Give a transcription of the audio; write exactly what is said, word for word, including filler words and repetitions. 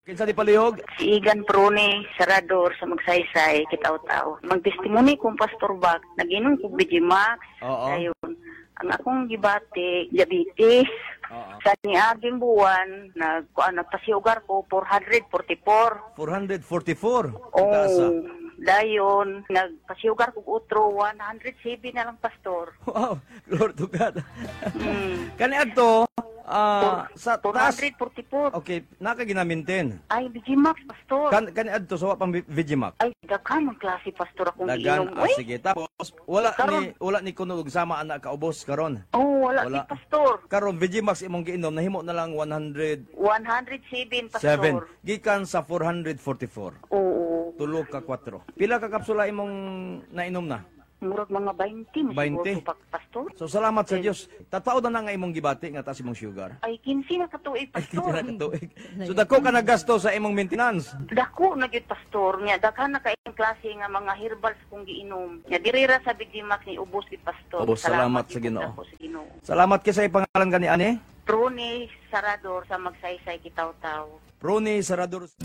Kinsa di palihog? Si Igan Prone, Sarador sa Magsaysay, Kitaw-Taw. Magtestimony kong Pastor Bak, nag-inom ko Vigimax. Oo. Ayun. Ang akong gibati, diabetes. Oo. Sa niaging buwan, nag, kuan, nagpasiugar ko, four forty-four. four forty-four. Oh, Itaasa. dayon, nagpasiugar ko utro, one oh seven na lang, Pastor. Wow, Lord to God. Hmm. Kani adto ah, sa taas. four forty-four. Okay, nakaginamintin. Ay, Vigimax, Pastor. Kan kani adto sa wa pang Vigimax. Ay, daghan ang klase, Pastor, akong Dagan, giinom. ah, Uy, sige. Tapos wala Karon. ni wala ni kuno og sama anak ka ubos karon. oh, wala, Wala. ni Pastor. Karon Vigimax imong giinom nahimo na lang one hundred one oh seven, Pastor. seven gikan sa four forty-four. Oo. Tulo ka four. Pila ka kapsula imong nainom na? Murag mga twenty, mas twenty? siguro pa, Pastor. So salamat sa Dios. Tatao na nga imong gibati nga taas imong sugar. Ay, quince na katuig, Ay, Pastor. kita na katuig. So dako ka nagasto sa imong maintenance. Dako na gyud, Pastor. Nya daghan na kay klase nga mga herbals kung giinom. Nya dirira sa Vigimax ni ubos gid, Pastor. Ubos, salamat sa gyud Ginoo. ako sa Ginoo. Salamat kay sa pangalan kani ani. Prone Sarador sa Magsaysay, Kitaw-Taw. Roni Sarador.